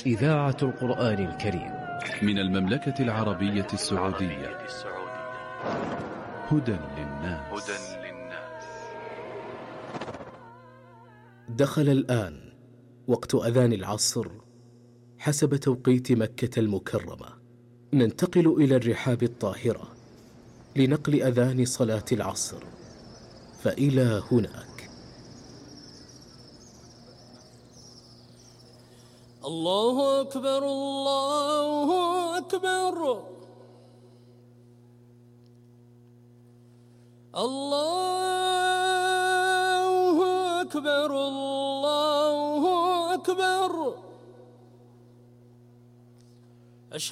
إذاعة القرآن الكريم من المملكة العربية السعودية. هدى للناس. دخل الآن وقت أذان العصر حسب توقيت مكة المكرمة. ننتقل إلى الرحاب الطاهرة لنقل أذان صلاة العصر، فإلى هناك. الله أكبر الله أكبر الله أكبر الله أكبر